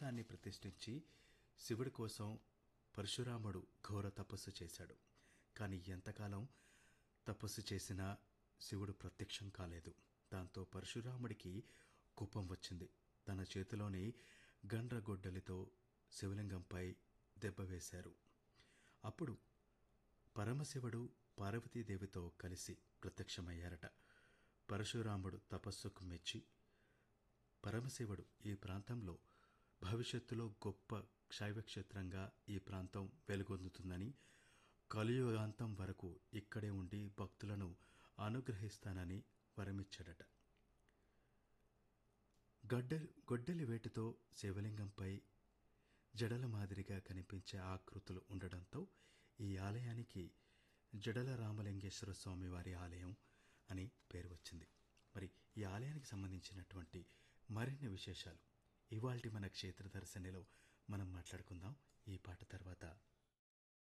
విగ్రహాన్ని ప్రతిష్ఠించి శివుడి కోసం పరశురాముడు ఘోర తపస్సు చేశాడు. కానీ ఎంతకాలం తపస్సు చేసినా శివుడు ప్రత్యక్షం కాలేదు. దాంతో పరశురాముడికి కోపం వచ్చింది. తన చేతిలోని గండ్రగొడ్డలితో శివలింగంపై దెబ్బ వేశారు. అప్పుడు పరమశివుడు పార్వతీదేవితో కలిసి ప్రత్యక్షమయ్యారట. పరశురాముడు తపస్సుకు మెచ్చి పరమశివుడు ఈ ప్రాంతంలో భవిష్యత్తులో గొప్ప శైవక్షేత్రంగా ఈ ప్రాంతం వెలుగొందుతుందని, కలియుగాంతం వరకు ఇక్కడే ఉండి భక్తులను అనుగ్రహిస్తానని వరమిచ్చాడట. గొడ్డలి వేటుతో శివలింగంపై జడల మాదిరిగా కనిపించే ఆకృతులు ఉండడంతో ఈ ఆలయానికి జడల రామలింగేశ్వర స్వామి వారి ఆలయం అని పేరు వచ్చింది. మరి ఈ ఆలయానికి సంబంధించినటువంటి మరిన్ని విశేషాలు ఇవాల్టి మన క్షేత్ర దర్శనిలో మనం మాట్లాడుకుందాం ఈ పాట తర్వాత.